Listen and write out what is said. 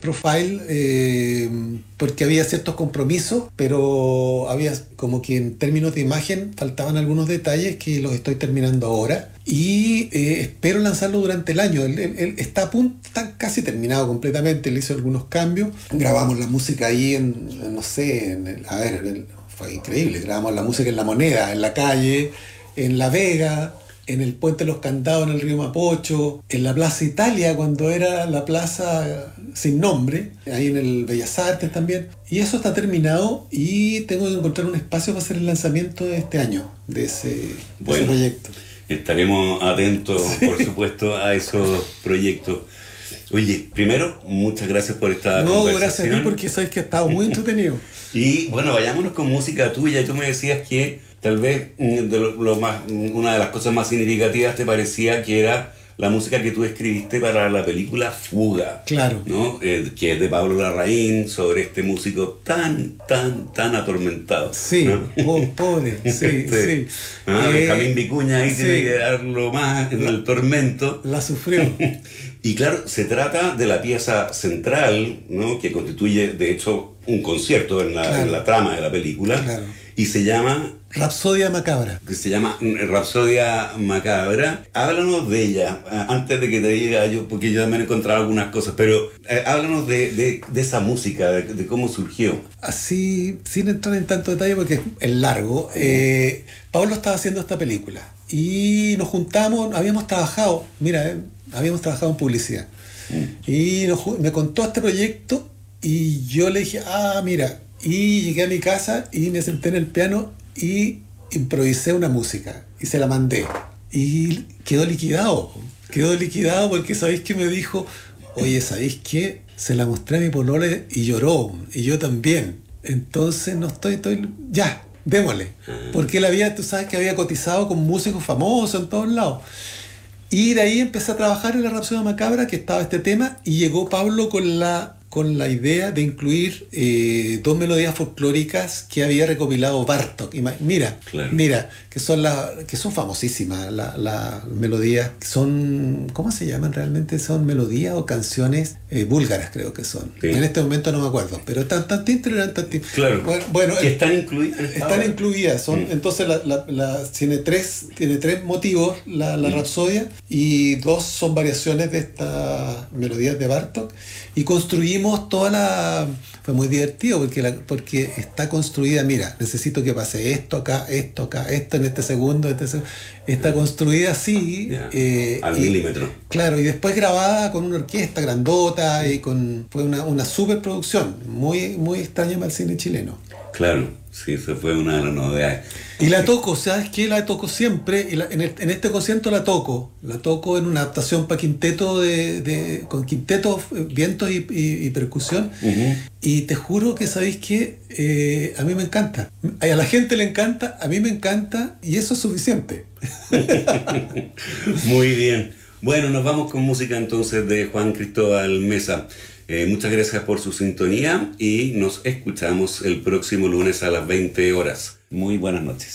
profile porque había ciertos compromisos, pero había como que en términos de imagen faltaban algunos detalles que los estoy terminando ahora y espero lanzarlo durante el año. Él está a punto, está casi terminado completamente, le hice algunos cambios, grabamos la música ahí no sé, fue increíble, grabamos la música en La Moneda, en la calle, en La Vega, en el Puente de los Candados, en el río Mapocho, en la Plaza Italia, cuando era la plaza sin nombre, ahí en el Bellas Artes también. Y eso está terminado y tengo que encontrar un espacio para hacer el lanzamiento de este año, de ese proyecto. Estaremos atentos, por supuesto, a esos proyectos. Oye, primero, muchas gracias por esta conversación. No, gracias a ti porque sabes que ha estado muy entretenido. Y bueno, vayámonos con música tuya. Tú me decías que tal vez una de las cosas más significativas te parecía que era la música que tú escribiste para la película Fuga. Claro. ¿No? Que es de Pablo Larraín, sobre este músico tan atormentado. Sí, ¿no? Pobre, sí. Benjamín Vicuña ahí tiene que darlo más en el tormento. La sufrió. Y claro, se trata de la pieza central, ¿no? Que constituye, de hecho, un concierto en la trama de la película. Claro. Y se llama Rapsodia Macabra. Que se llama Rapsodia Macabra. Háblanos de ella, antes de que te diga yo, porque yo también he encontrado algunas cosas, pero háblanos de esa música, de cómo surgió. Así, sin entrar en tanto detalle porque es largo, Pablo estaba haciendo esta película y nos juntamos, habíamos trabajado en publicidad. Y me contó este proyecto y yo le dije, mira, y llegué a mi casa y me senté en el piano y improvisé una música y se la mandé y quedó liquidado porque ¿sabéis qué me dijo? Oye, ¿sabéis qué? Se la mostré a mi polole y lloró, y yo también. Entonces no estoy ya, démosle, porque tú sabes que había cotizado con músicos famosos en todos lados. Y de ahí empecé a trabajar en la Rapsodia Macabra, que estaba este tema, y llegó Pablo con la idea de incluir 2 melodías folclóricas que había recopilado Bartók. Mira, que son famosísimas las melodías, son, ¿cómo se llaman realmente? Son melodías o canciones búlgaras, creo que son. Sí. En este momento no me acuerdo, pero Claro. Bueno, que están incluidas. Están incluidas, entonces tiene tres motivos la Rapsodia, y 2 son variaciones de estas melodías de Bartók, y construimos fue muy divertido porque está construida, mira, necesito que pase esto acá, esto en este segundo, está construida así, al milímetro. Claro, y después grabada con una orquesta grandota fue una superproducción, muy, muy extraña para el cine chileno. Claro, sí, eso fue una de las novedades. Y la toco, ¿sabes qué? La toco siempre, en este concierto la toco en una adaptación para quinteto con quinteto, vientos y percusión. Y te juro que, ¿sabéis qué? A mí me encanta. A la gente le encanta, a mí me encanta, y eso es suficiente. Muy bien. Bueno, nos vamos con música entonces de Juan Cristóbal Mesa. Muchas gracias por su sintonía y nos escuchamos el próximo lunes a las 20 horas. Muy buenas noches.